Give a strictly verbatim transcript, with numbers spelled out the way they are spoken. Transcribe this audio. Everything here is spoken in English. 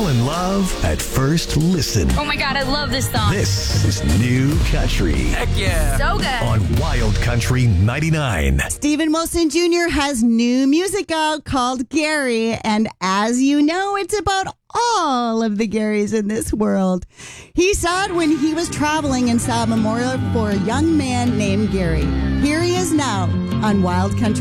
Fall in love at first listen. Oh my God, I love this song. This is New Country Heck yeah. So good. on Wild Country ninety-nine. Stephen Wilson Junior has new music out called Gary, and as you know, it's about all of the Garys in this world. He saw it when he was traveling and saw a memorial for a young man named Gary. Here he is now on Wild Country.